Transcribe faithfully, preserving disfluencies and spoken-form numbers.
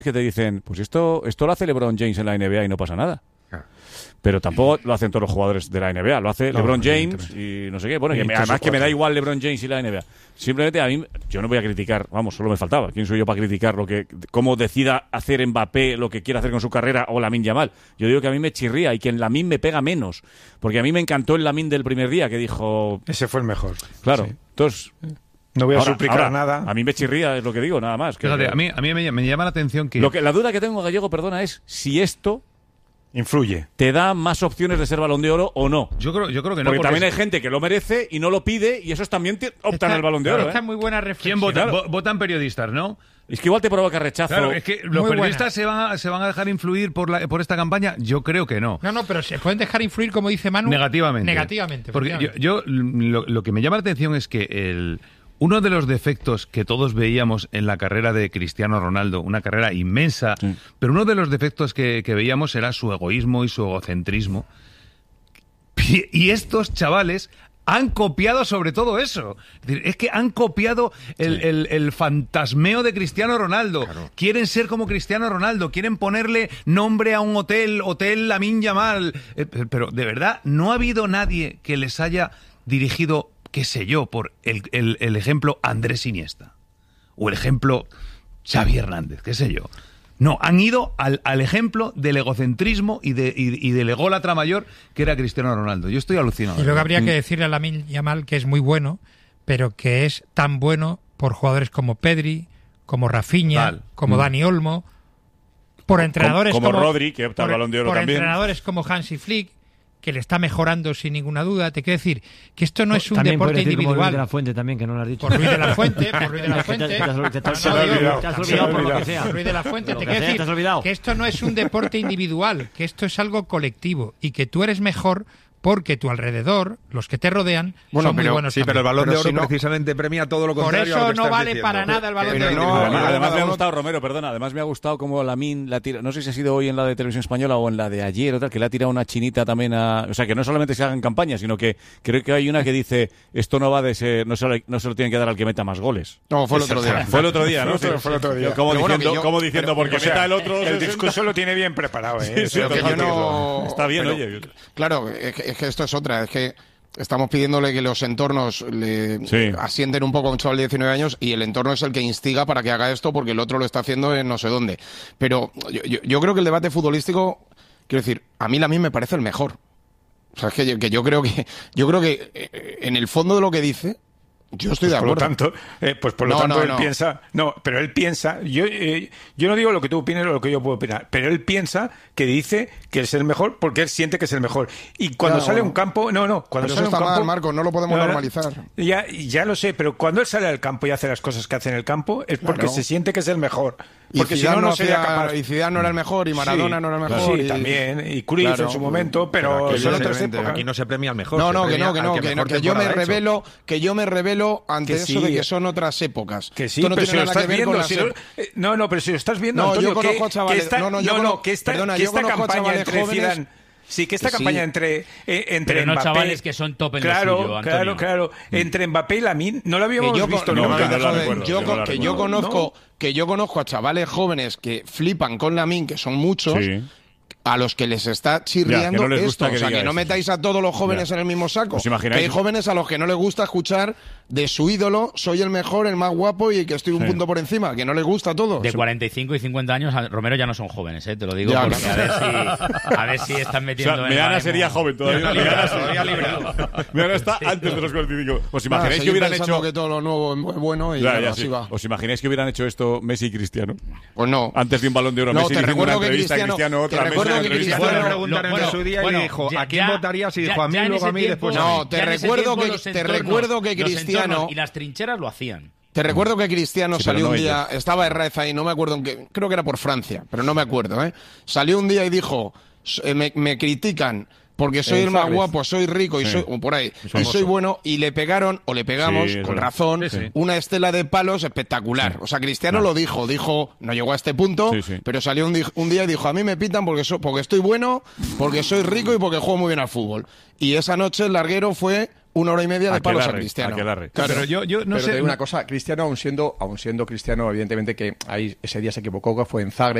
que te dicen, pues esto, esto lo hace LeBron James en la N B A y no pasa nada. Pero tampoco lo hacen todos los jugadores de la N B A, lo hace no, LeBron James y no sé qué. Bueno, que me, además que me da igual LeBron James y la N B A. Simplemente a mí, yo no voy a criticar, vamos, solo me faltaba. ¿Quién soy yo para criticar lo que, cómo decida hacer Mbappé lo que quiere hacer con su carrera o Lamine Yamal? Yo digo que a mí me chirría y que en Lamine me pega menos. Porque a mí me encantó el Lamine del primer día que dijo... Ese fue el mejor. Claro, sí. Entonces... No voy a ahora, suplicar ahora, nada. A mí me chirría, es lo que digo, nada más. Que, Fíjate, a mí, a mí me, me llama la atención que... Lo que... La duda que tengo, Gallego, perdona, es si esto... influye. ¿Te da más opciones de ser Balón de Oro o no? Yo creo, yo creo que no. Porque, porque también es... hay gente que lo merece y no lo pide y esos también te optan al Balón de Oro. Esta ¿eh? muy buena reflexión. ¿Quién vota? Claro. Votan periodistas, ¿no? Es que igual te provoca rechazo. Claro, es que los muy periodistas se van, a, se van a dejar influir por, la, por esta campaña. Yo creo que no. No, no, pero se pueden dejar influir, como dice Manu. Negativamente. Negativamente. Porque yo, yo lo, lo que me llama la atención es que el... Uno de los defectos que todos veíamos en la carrera de Cristiano Ronaldo, una carrera inmensa, sí. pero uno de los defectos que, que veíamos era su egoísmo y su egocentrismo. Y estos chavales han copiado sobre todo eso. Es decir, es que han copiado el, sí. el, el fantasmeo de Cristiano Ronaldo. Claro. Quieren ser como Cristiano Ronaldo, quieren ponerle nombre a un hotel, Hotel Lamine Yamal. Pero de verdad, no ha habido nadie que les haya dirigido, qué sé yo, por el, el, el ejemplo Andrés Iniesta o el ejemplo Xavi Hernández, qué sé yo. No, han ido al, al ejemplo del egocentrismo y, de, y, y del ególatra mayor que era Cristiano Ronaldo. Yo estoy alucinado. Y luego habría que decirle a Lamine Yamal que es muy bueno, pero que es tan bueno por jugadores como Pedri, como Rafinha, Tal. como mm. Dani Olmo, por entrenadores como, como, como Rodri, que opta al Balón de Oro por también. Por entrenadores como Hansi Flick, que le está mejorando sin ninguna duda. Te quiero decir que esto no es un también deporte individual. Por Luis de la Fuente también, que no lo has dicho. Por Luis de la Fuente, por Luis de la Fuente. Te, te, te, te, te has olvidado, te has olvidado por lo que sea. Por Luis de la Fuente. Te quiero decir que esto no es un deporte individual, que esto es algo colectivo y que tú eres mejor porque tu alrededor, los que te rodean, bueno, son pero, muy buenos sí, también. pero el Balón pero de Oro si no, precisamente premia todo lo contrario. Por eso a lo que no vale diciendo. para nada el Balón pero de Oro. no, además, además me ha no, gustado, Romero, perdona, además me ha gustado como Lamine la tira, no sé si ha sido hoy en la de Televisión Española o en la de ayer o tal, que le ha tirado una chinita también a... O sea, que no solamente se hagan campañas, sino que creo que hay una que dice, esto no va de ser, no se lo, no se lo tienen que dar al que meta más goles. No, fue el otro día. Fue el otro día, ¿no? Fue, fue el otro día. Como pero diciendo, bueno, yo, como diciendo pero, porque o sea, meta el otro... El discurso lo tiene bien preparado, ¿eh? Sí, sí, que yo no... Está bien, pero, oye. Claro, es que, es que esto es otra, es que estamos pidiéndole que los entornos le sí. asienten un poco a un chaval de diecinueve años y el entorno es el que instiga para que haga esto porque el otro lo está haciendo en no sé dónde. Pero yo, yo, yo creo que el debate futbolístico, quiero decir, a mí Lamine me parece el mejor. O sea, es que yo, que yo creo que yo creo que eh, en el fondo de lo que dice, yo estoy pues de acuerdo. Por lo tanto, eh, pues por lo no, tanto no, él no. piensa, no, pero él piensa, yo eh, yo no digo lo que tú opines o lo que yo puedo opinar, pero él piensa que dice que es el mejor porque él siente que es el mejor. Y cuando ya, sale a bueno. un campo, no, no, cuando pero sale eso a está un campo, mal, Marco, no lo podemos no, normalizar. Ya, ya lo sé, pero cuando él sale al campo y hace las cosas que hace en el campo es porque claro. se siente que es el mejor. Porque y si no, no sería hacía, capaz. Y Zidane no era el mejor, y Maradona sí, no era el claro, mejor. Sí, y... también, y Cruyff claro, en su momento, pero, pero son aquí, otras épocas. Aquí no se premia al mejor. No, no, que premia no, que no, que, que, no, que yo me revelo, hecho. que yo me revelo ante que eso sí, de que son otras épocas. Que sí, Esto no pero tiene si lo nada estás que ver viendo, con si las... lo, eh, no, no, pero si lo estás viendo, no, Antonio, yo conozco que, a chavales, que esta, no, no, yo no, conozco, no, que esta, perdona, que yo esta conozco a campaña chavales entre jóvenes... Zidane, sí, que esta que campaña sí. entre eh, entre pero no Mbappé, chavales que son top en claro, lo suyo, Antonio. claro, claro, entre Mbappé y Lamine no lo habíamos que yo, visto no, nunca. no, no, no, joder, recuerdo, yo, yo no que recuerdo. yo conozco, No. que yo conozco a chavales jóvenes que flipan con Lamine, que son muchos. Sí. A los que les está chirriando Ya, que no les gusta esto, que o sea, diga que no eso, metáis sí. a todos los jóvenes Ya. en el mismo saco. ¿Os imagináis? Que hay jóvenes a los que no les gusta escuchar de su ídolo, soy el mejor, el más guapo y que estoy un Sí. punto por encima, que no les gusta todo. De cuarenta y cinco y cincuenta años, Romero ya no son jóvenes, ¿eh? Te lo digo Ya, porque claro. a, ver si, a ver si están O metiendo sea, en el Meana baremo. sería joven todavía. Meana Todavía librado. Meana está antes de los cuarenta y cinco. ¿Os Ah, imagináis que seguir hubieran pensando hecho... que todo lo nuevo es bueno y Ya, claro, ya, así sí. va. ¿Os imagináis que hubieran hecho esto Messi y Cristiano? Pues no. Antes de un Balón de Oro, No, Messi te dice una recuerdo que entrevista, Cristiano- Cristiano te otra, Messi recuerdo una que entrevista. Cristiano- Le preguntaron Bueno, en su día bueno, y dijo, ya- ¿a quién ya- votarías? Y ya- dijo, a mí, ya en luego a ese mí, tiempo- después a No, mí. te ya en ese recuerdo tiempo que- los te entornos- recuerdo que los Cristiano- entornos y las trincheras lo hacían. Te recuerdo que Cristiano Sí, pero salió no un día, ellos. estaba Herrez ahí, no me acuerdo en qué, creo que era por Francia, pero no me acuerdo, ¿eh? Salió un día y dijo, "S- me, me critican porque soy El el más Suárez. guapo, soy rico y Sí. soy, o por ahí, y famoso. soy bueno", y le pegaron, o le pegamos, Sí, es con verdad. razón, Sí, sí. una estela de palos espectacular. Sí. O sea, Cristiano Claro. lo dijo, dijo, no llegó a este punto, Sí, sí. pero salió un, di- un día y dijo, a mí me pitan porque, so- porque estoy bueno, porque soy rico y porque juego muy bien al fútbol. Y esa noche el larguero fue una hora y media de Aquelarre, palos a Cristiano. Aquelarre. Claro. Pero yo, yo no Pero sé. te digo una cosa, Cristiano, aun siendo, aun siendo Cristiano, evidentemente que ahí ese día se equivocó, que fue en Zagreb.